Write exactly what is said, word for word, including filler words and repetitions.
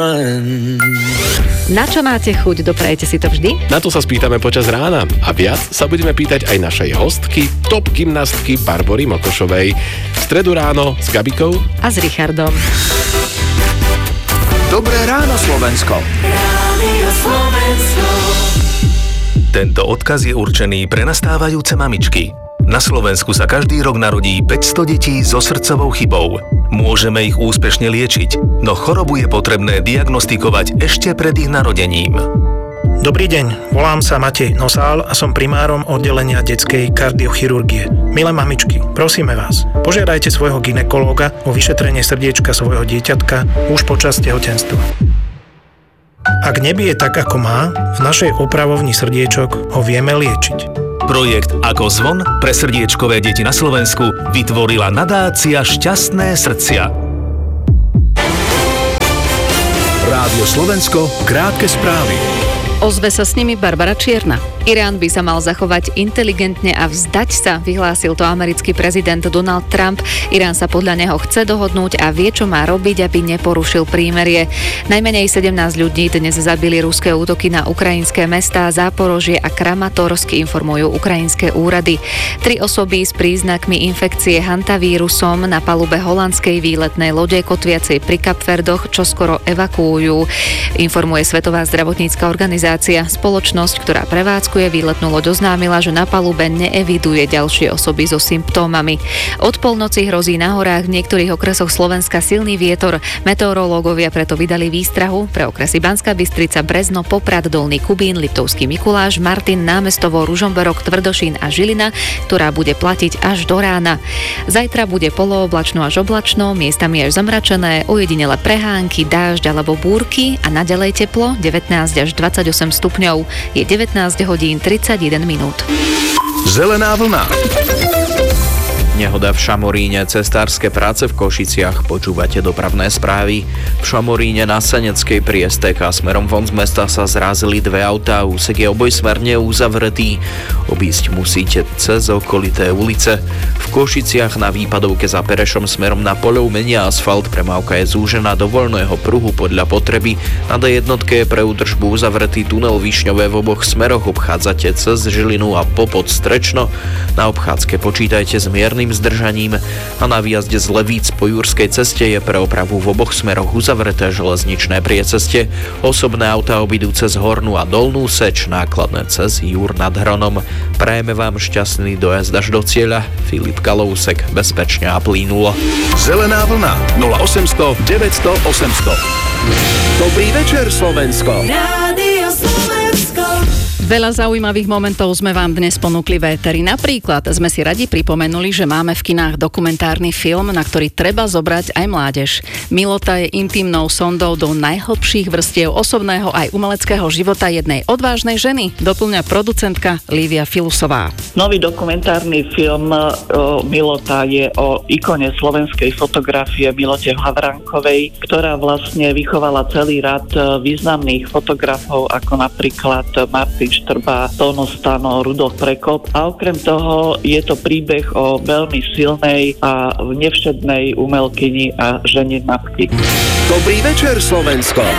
Na čo máte chuť, doprajete si to vždy? Na to sa spýtame počas rána a viac sa budeme pýtať aj našej hostky, top gymnastky Barbory Mokošovej. V stredu ráno s Gabikou a s Richardom. Dobré ráno, Slovensko. Rádio Slovensko. Tento odkaz je určený pre nastávajúce mamičky. Na Slovensku sa každý rok narodí päťsto detí so srdcovou chybou. Môžeme ich úspešne liečiť, no chorobu je potrebné diagnostikovať ešte pred ich narodením. Dobrý deň, volám sa Matej Nosál a som primárom oddelenia detskej kardiochirurgie. Milé mamičky, prosíme vás, požiadajte svojho gynekológa o vyšetrenie srdiečka svojho dieťatka už počas tehotenstva. Ak nebije tak, ako má, v našej opravovni srdiečok ho vieme liečiť. Projekt Ako zvon pre srdiečkové deti na Slovensku vytvorila nadácia Šťastné srdcia. Rádio Slovensko, krátke správy. Ozve sa s nimi Barbara Čierna. Irán by sa mal zachovať inteligentne a vzdať sa, vyhlásil to americký prezident Donald Trump. Irán sa podľa neho chce dohodnúť a vie, čo má robiť, aby neporušil prímerie. Najmenej sedemnásť ľudí dnes zabili ruské útoky na ukrajinské mestá Záporožie a Kramatorsk, informujú ukrajinské úrady. Tri osoby s príznakmi infekcie hantavírusom na palube holandskej výletnej lode kotviacej pri Kapverdoch čoskoro evakuujú, informuje Svetová zdravotnícka organizácia. Spoločnosť, ktorá prevádzkuje výletnú loď, oznámila, že na palube neeviduje ďalšie osoby so symptómami. Od polnoci hrozí na horách v niektorých okresoch Slovenska silný vietor. Meteorológovia preto vydali výstrahu pre okresy Banská Bystrica, Brezno, Poprad, Dolný Kubín, Liptovský Mikuláš, Martin, Námestovo, Ružomberok, Tvrdošín a Žilina, ktorá bude platiť až do rána. Zajtra bude polooblačno až oblačno, miestami až zamračené, ojedinele prehánky, dážď alebo búrky a naďalej teplo devätnásť až dvadsaťosem stupňov. Je devätnásť hodín tridsaťjeden minút. Zelená vlna. Nehoda v Šamoríne, cestárske práce v Košiciach, počúvate dopravné správy. V Šamoríne na Seneckej priestek a smerom von z mesta sa zrazili dve autá, úsek je obojsmerne uzavretý. Obísť musíte cez okolité ulice. V Košiciach na výpadovke za Perešom smerom na Poľov menia asfalt, premávka je zúžená do voľného pruhu podľa potreby. Na dé jednotke je pre údržbu uzavretý tunel Višňové v oboch smeroch, obchádzate cez Žilinu a popod Strečno. Na obchádzke počítajte s miernym zdržaním a na výjazde z Levíc po Jurskej ceste je pre opravu v oboch smeroch uzavreté železničné priecestie. Osobné autá obidú cez Hornú a Dolnú Seč, nákladné cez Júr nad Hronom. Prajeme vám šťastný dojazd až do cieľa. Filip Kalousek, bezpečne a plynulo. Zelená vlna nula osemsto deväťsto osemsto. Dobrý večer, Slovensko. Rádio Slovensko. Veľa zaujímavých momentov sme vám dnes ponúkli v éteri. Napríklad sme si radi pripomenuli, že máme v kinách dokumentárny film, na ktorý treba zobrať aj mládež. Milota je intimnou sondou do najhlbších vrstiev osobného aj umeleckého života jednej odvážnej ženy, doplňa producentka Lívia Filusová. Nový dokumentárny film o, Milota je o ikone slovenskej fotografie Milote Havránkovej, ktorá vlastne vychovala celý rad významných fotografov, ako napríklad Martin Štrba, Tono Stano, Rudolf Prekop. A okrem toho je to príbeh o veľmi silnej a nevšednej umelkyni a žene matky. Dobrý večer, Slovensko.